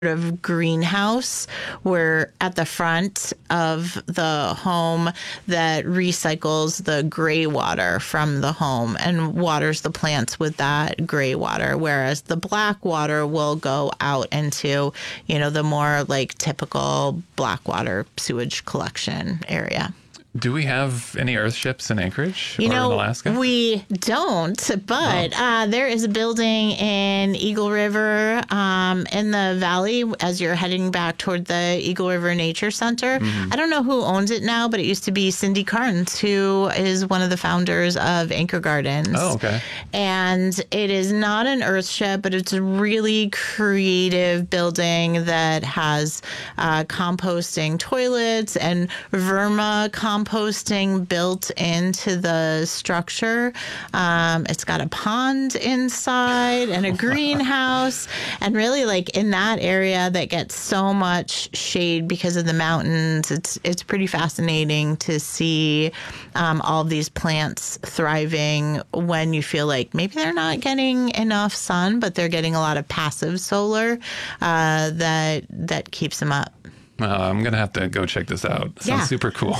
of greenhouse where at the front of the home that recycles the gray water from the home and waters the plants with that gray water, whereas the black water will go out into, the more like typical black water sewage collection area. Do we have any Earthships in Anchorage or in Alaska? We don't, but there is a building in Eagle River in the valley as you're heading back toward the Eagle River Nature Center. I don't know who owns it now, but it used to be Cindy Carnes, who is one of the founders of Anchor Gardens. Oh, okay. And it is not an Earthship, but it's a really creative building that has composting toilets and verma composting built into the structure. It's got a pond inside and a greenhouse. And really, like in that area that gets so much shade because of the mountains, it's pretty fascinating to see all of these plants thriving when you feel like maybe they're not getting enough sun, but they're getting a lot of passive solar that keeps them up. I'm going to have to go check this out. Sounds super cool.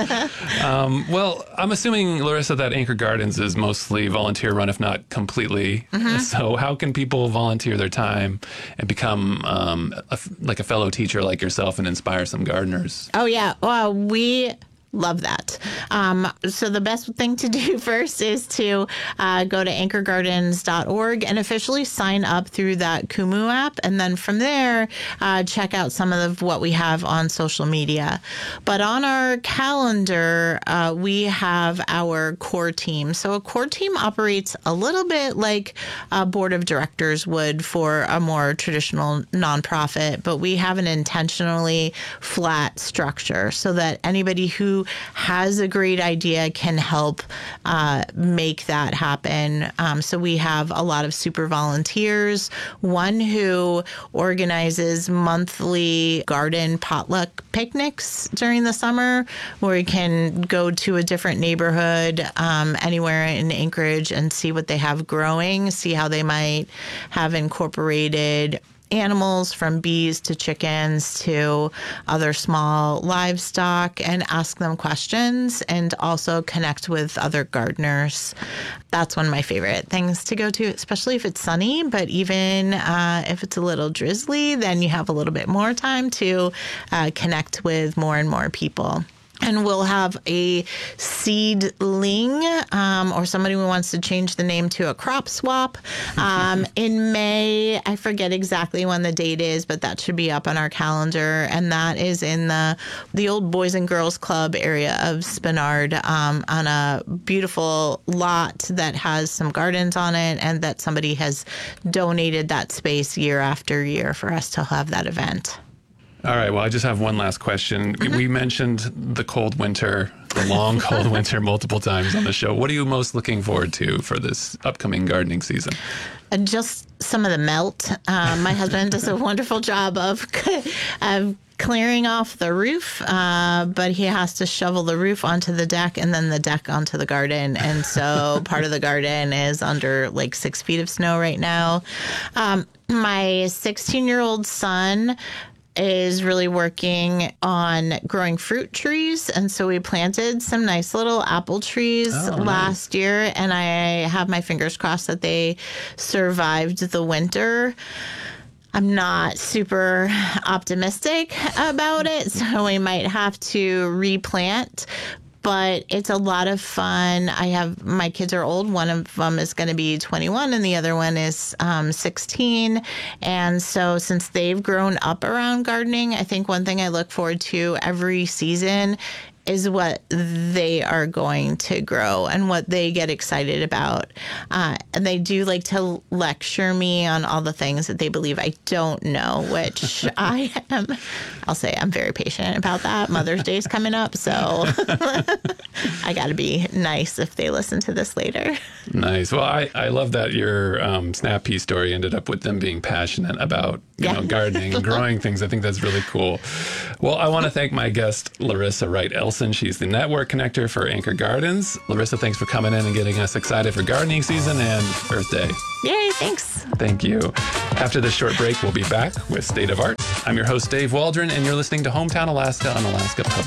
Well, I'm assuming, Larissa, that Anchor Gardens is mostly volunteer run, if not completely. So how can people volunteer their time and become like a fellow teacher like yourself and inspire some gardeners? Oh, yeah. Well, we love that. So the best thing to do first is to go to anchorgardens.org and officially sign up through that Kumu app. And then from there, check out some of what we have on social media. But on our calendar, we have our core team. So a core team operates a little bit like a board of directors would for a more traditional nonprofit, but we have an intentionally flat structure so that anybody who has a great idea can help make that happen. So we have a lot of super volunteers, one who organizes monthly garden potluck picnics during the summer, where you can go to a different neighborhood anywhere in Anchorage and see what they have growing, see how they might have incorporated animals from bees to chickens to other small livestock and ask them questions and also connect with other gardeners. That's one of my favorite things to go to, especially if it's sunny, but even if it's a little drizzly, then you have a little bit more time to connect with more and more people. And we'll have a seedling or somebody who wants to change the name to a crop swap in May. I forget exactly when the date is, but that should be up on our calendar. And that is in the old Boys and Girls Club area of Spenard on a beautiful lot that has some gardens on it and that somebody has donated that space year after year for us to have that event. All right. Well, I just have one last question. We mentioned the cold winter, the long cold winter multiple times on the show. What are you most looking forward to for this upcoming gardening season? Just some of the melt. My husband does a wonderful job of clearing off the roof, but he has to shovel the roof onto the deck and then the deck onto the garden. And so part of the garden is under like 6 feet of snow right now. My 16-year-old son is really working on growing fruit trees. And so we planted some nice little apple trees last year. And I have my fingers crossed that they survived the winter. I'm not super optimistic about it, so we might have to replant. But it's a lot of fun. My kids are old. One of them is going to be 21 and the other one is 16. And so since they've grown up around gardening, I think one thing I look forward to every season is what they are going to grow and what they get excited about. And they do like to lecture me on all the things that they believe I don't know, which I'll say I'm very patient about that. Mother's Day is coming up, so I got to be nice if they listen to this later. Nice. Well, I love that your Snap Pea story ended up with them being passionate about gardening and growing things. I think that's really cool. Well, I want to thank my guest, Larissa Wright-Elson. She's the network connector for Anchor Gardens. Larissa, thanks for coming in and getting us excited for gardening season and Earth Day. Yay, thanks. Thank you. After this short break, we'll be back with State of Art. I'm your host, Dave Waldron, and you're listening to Hometown Alaska on Alaska Public